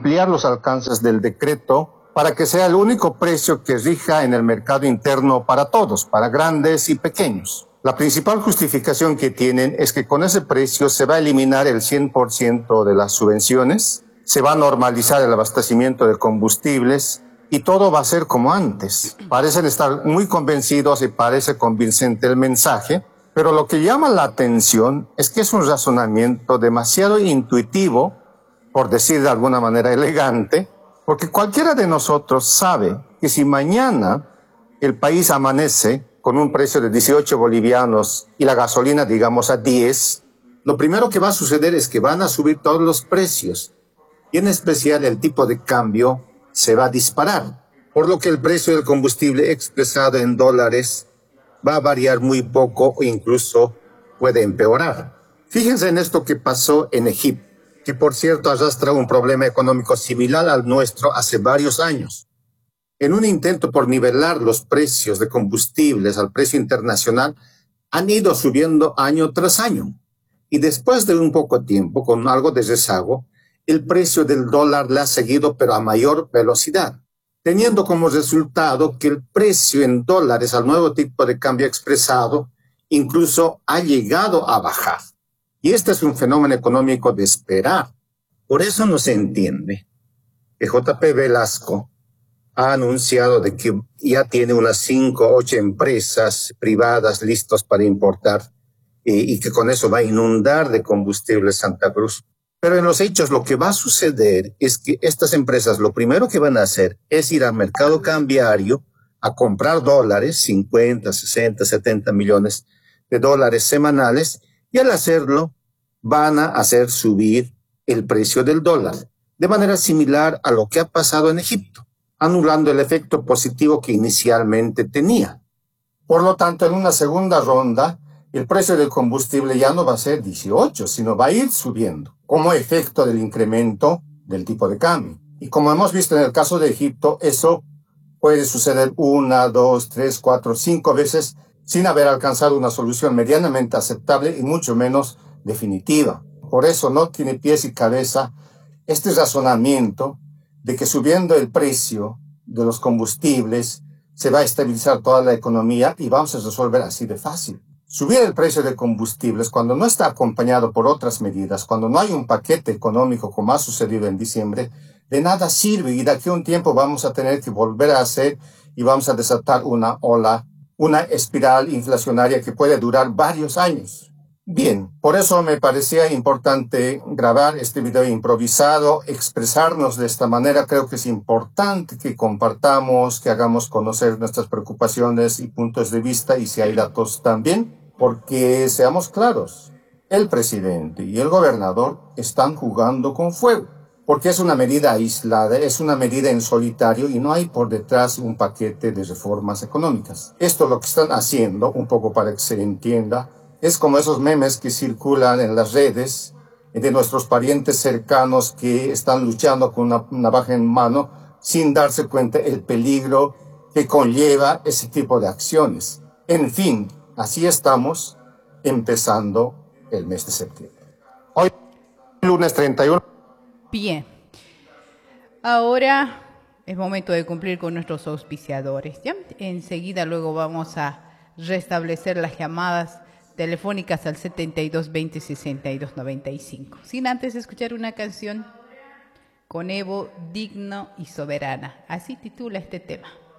ampliar los alcances del decreto para que sea el único precio que rija en el mercado interno para todos, para grandes y pequeños. La principal justificación que tienen es que con ese precio se va a eliminar el 100% de las subvenciones, se va a normalizar el abastecimiento de combustibles y todo va a ser como antes. Parecen estar muy convencidos y parece convincente el mensaje, pero lo que llama la atención es que es un razonamiento demasiado intuitivo, por decir de alguna manera elegante, porque cualquiera de nosotros sabe que si mañana el país amanece con un precio de 18 bolivianos y la gasolina, digamos, a 10, lo primero que va a suceder es que van a subir todos los precios y en especial el tipo de cambio se va a disparar, por lo que el precio del combustible expresado en dólares va a variar muy poco o incluso puede empeorar. Fíjense en esto que pasó en Egipto, que por cierto arrastra un problema económico similar al nuestro hace varios años. En un intento por nivelar los precios de combustibles al precio internacional, han ido subiendo año tras año. Y después de un poco tiempo, con algo de rezago, el precio del dólar le ha seguido, pero a mayor velocidad, teniendo como resultado que el precio en dólares al nuevo tipo de cambio expresado incluso ha llegado a bajar. Y este es un fenómeno económico de esperar. Por eso no se entiende que JP Velasco ha anunciado de que ya tiene unas 5 o 8 empresas privadas listas para importar y que con eso va a inundar de combustible Santa Cruz. Pero en los hechos lo que va a suceder es que estas empresas lo primero que van a hacer es ir al mercado cambiario a comprar dólares, 50, 60, 70 millones de dólares semanales, y al hacerlo van a hacer subir el precio del dólar, de manera similar a lo que ha pasado en Egipto, anulando el efecto positivo que inicialmente tenía. Por lo tanto, en una segunda ronda, el precio del combustible ya no va a ser 18, sino va a ir subiendo, como efecto del incremento del tipo de cambio. Y como hemos visto en el caso de Egipto, eso puede suceder 1, 2, 3, 4, 5 veces sin haber alcanzado una solución medianamente aceptable y mucho menos definitiva. Por eso no tiene pies y cabeza este razonamiento de que subiendo el precio de los combustibles se va a estabilizar toda la economía y vamos a resolver así de fácil. Subir el precio de combustibles cuando no está acompañado por otras medidas, cuando no hay un paquete económico como ha sucedido en diciembre, de nada sirve y de aquí a un tiempo vamos a tener que volver a hacer y vamos a desatar una ola, una espiral inflacionaria que puede durar varios años. Bien, por eso me parecía importante grabar este video improvisado, expresarnos de esta manera. Creo que es importante que compartamos, que hagamos conocer nuestras preocupaciones y puntos de vista y si hay datos también, porque seamos claros, el presidente y el gobernador están jugando con fuego, porque es una medida aislada, es una medida en solitario y no hay por detrás un paquete de reformas económicas. Esto lo que están haciendo, un poco para que se entienda, es como esos memes que circulan en las redes de nuestros parientes cercanos que están luchando con una navaja en mano sin darse cuenta el peligro que conlleva ese tipo de acciones. En fin, así estamos empezando el mes de septiembre. Hoy, lunes 31. Bien. Ahora es momento de cumplir con nuestros auspiciadores, ¿ya? Enseguida luego vamos a restablecer las llamadas telefónicas al 72 20 62 95. Sin antes escuchar una canción con Evo, Digno y Soberana. Así titula este tema.